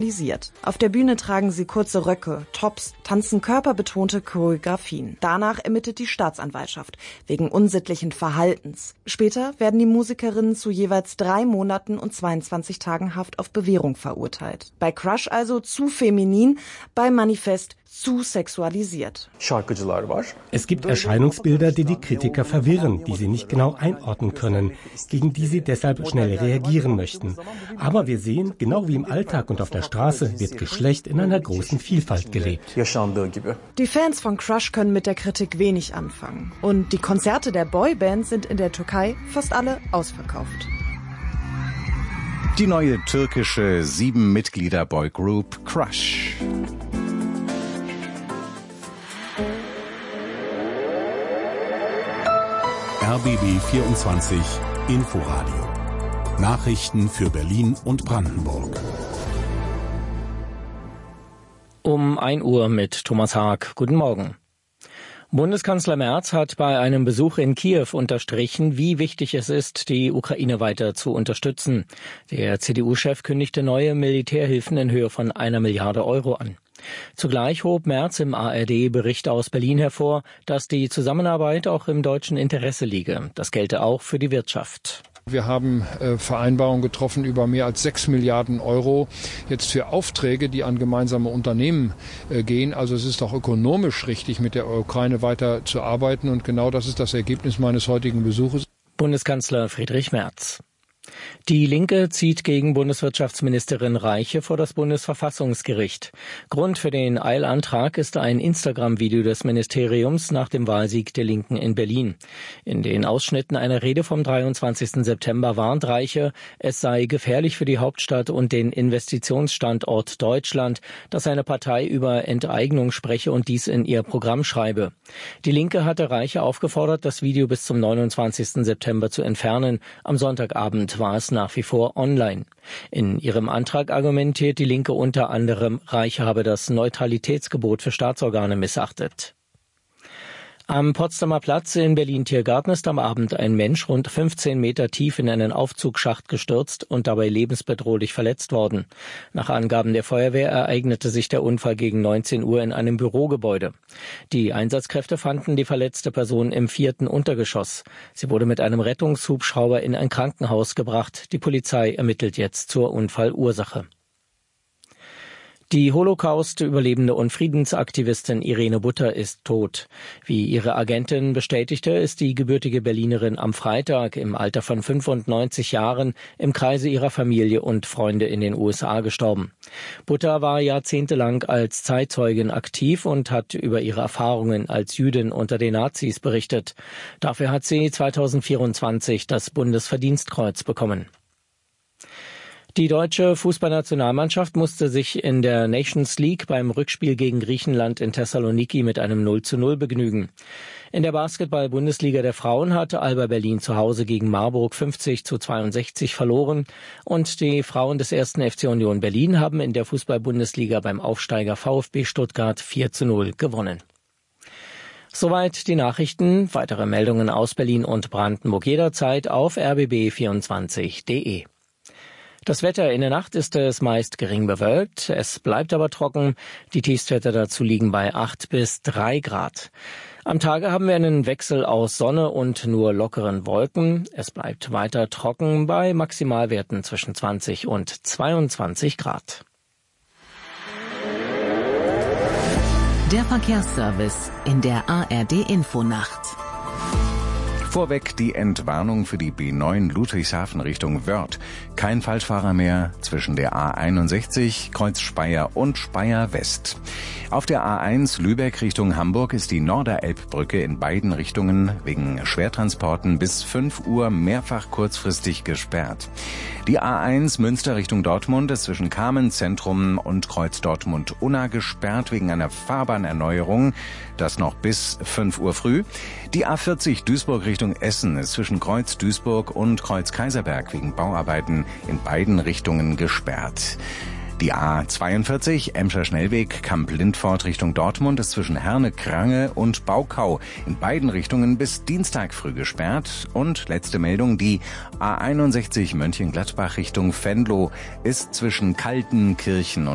sexualisiert. Auf der Bühne tragen sie kurze Röcke, Tops, tanzen körperbetonte Choreografien. Danach ermittelt die Staatsanwaltschaft wegen unsittlichen Verhaltens. Später werden die Musikerinnen zu jeweils 3 Monaten und 22 Tagen Haft auf Bewährung verurteilt. Bei Crush also zu feminin, bei Manifest zu sexualisiert. Es gibt Erscheinungsbilder, die die Kritiker verwirren, die sie nicht genau einordnen können, gegen die sie deshalb schnell reagieren möchten. Aber wir sehen, genau wie im Alltag und auf der Straße, wird Geschlecht in einer großen Vielfalt gelebt. Die Fans von Crush können mit der Kritik wenig anfangen. Und die Konzerte der Boybands sind in der Türkei fast alle ausverkauft. Die neue türkische 7-Mitglieder-Boygroup Crush. RBB 24 Inforadio. Nachrichten für Berlin und Brandenburg. Um 1 Uhr mit Thomas Haag. Guten Morgen. Bundeskanzler Merz hat bei einem Besuch in Kiew unterstrichen, wie wichtig es ist, die Ukraine weiter zu unterstützen. Der CDU-Chef kündigte neue Militärhilfen in Höhe von 1 Milliarde Euro an. Zugleich hob Merz im ARD-Bericht aus Berlin hervor, dass die Zusammenarbeit auch im deutschen Interesse liege. Das gelte auch für die Wirtschaft. Wir haben Vereinbarungen getroffen über mehr als 6 Milliarden Euro jetzt für Aufträge, die an gemeinsame Unternehmen gehen. Also es ist auch ökonomisch richtig, mit der Ukraine weiter zu arbeiten. Und genau das ist das Ergebnis meines heutigen Besuches. Bundeskanzler Friedrich Merz. Die Linke zieht gegen Bundeswirtschaftsministerin Reiche vor das Bundesverfassungsgericht. Grund für den Eilantrag ist ein Instagram-Video des Ministeriums nach dem Wahlsieg der Linken in Berlin. In den Ausschnitten einer Rede vom 23. September warnt Reiche, es sei gefährlich für die Hauptstadt und den Investitionsstandort Deutschland, dass seine Partei über Enteignung spreche und dies in ihr Programm schreibe. Die Linke hatte Reiche aufgefordert, das Video bis zum 29. September zu entfernen. Am Sonntagabend war es nach wie vor online. In ihrem Antrag argumentiert die Linke unter anderem, Reiche habe das Neutralitätsgebot für Staatsorgane missachtet. Am Potsdamer Platz in Berlin-Tiergarten ist am Abend ein Mensch rund 15 Meter tief in einen Aufzugsschacht gestürzt und dabei lebensbedrohlich verletzt worden. Nach Angaben der Feuerwehr ereignete sich der Unfall gegen 19 Uhr in einem Bürogebäude. Die Einsatzkräfte fanden die verletzte Person im 4. Untergeschoss. Sie wurde mit einem Rettungshubschrauber in ein Krankenhaus gebracht. Die Polizei ermittelt jetzt zur Unfallursache. Die Holocaust-Überlebende und Friedensaktivistin Irene Butter ist tot. Wie ihre Agentin bestätigte, ist die gebürtige Berlinerin am Freitag im Alter von 95 Jahren im Kreise ihrer Familie und Freunde in den USA gestorben. Butter war jahrzehntelang als Zeitzeugin aktiv und hat über ihre Erfahrungen als Jüdin unter den Nazis berichtet. Dafür hat sie 2024 das Bundesverdienstkreuz bekommen. Die deutsche Fußballnationalmannschaft musste sich in der Nations League beim Rückspiel gegen Griechenland in Thessaloniki mit einem 0:0 begnügen. In der Basketball-Bundesliga der Frauen hatte Alba Berlin zu Hause gegen Marburg 50:62 verloren und die Frauen des 1. FC Union Berlin haben in der Fußball-Bundesliga beim Aufsteiger VfB Stuttgart 4:0 gewonnen. Soweit die Nachrichten. Weitere Meldungen aus Berlin und Brandenburg jederzeit auf rbb24.de. Das Wetter in der Nacht ist es meist gering bewölkt, es bleibt aber trocken. Die Tiefstwerte dazu liegen bei 8 bis 3 Grad. Am Tage haben wir einen Wechsel aus Sonne und nur lockeren Wolken. Es bleibt weiter trocken bei Maximalwerten zwischen 20 und 22 Grad. Der Verkehrsservice in der ARD-Infonacht. Vorweg die Entwarnung für die B9 Ludwigshafen Richtung Wörth. Kein Falschfahrer mehr zwischen der A61, Kreuz Speyer und Speyer West. Auf der A1 Lübeck Richtung Hamburg ist die Norderelbbrücke in beiden Richtungen wegen Schwertransporten bis 5 Uhr mehrfach kurzfristig gesperrt. Die A1 Münster Richtung Dortmund ist zwischen Kamen Zentrum und Kreuz Dortmund-Unna gesperrt wegen einer Fahrbahnerneuerung. Das noch bis 5 Uhr früh. Die A40 Duisburg Richtung Essen ist zwischen Kreuz Duisburg und Kreuz Kaiserberg wegen Bauarbeiten in beiden Richtungen gesperrt. Die A42 Emscher Schnellweg Kamp-Lindfort Richtung Dortmund ist zwischen Herne-Krange und Baukau in beiden Richtungen bis Dienstag früh gesperrt. Und letzte Meldung, die A61 Mönchengladbach Richtung Venlo ist zwischen Kaltenkirchen und